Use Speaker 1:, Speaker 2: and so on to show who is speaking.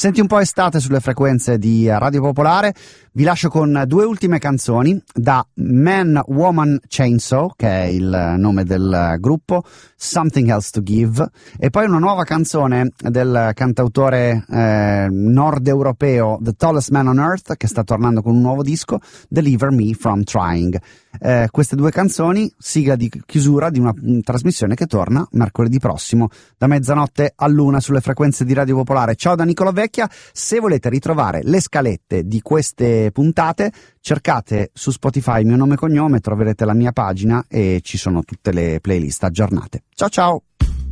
Speaker 1: Senti un po' estate sulle frequenze di Radio Popolare. Vi lascio con due ultime canzoni da Man Woman Chainsaw, che è il nome del gruppo, Something Else to Give, e poi una nuova canzone del cantautore nord europeo The Tallest Man on Earth, che sta tornando con un nuovo disco, Deliver Me From Trying. Queste due canzoni, sigla di chiusura di una trasmissione che torna mercoledì prossimo da mezzanotte all'una sulle frequenze di Radio Popolare. Ciao da Nicola Vecchia. Se volete ritrovare le scalette di queste puntate, cercate su Spotify il mio nome e cognome, troverete la mia pagina e ci sono tutte le playlist aggiornate. Ciao ciao!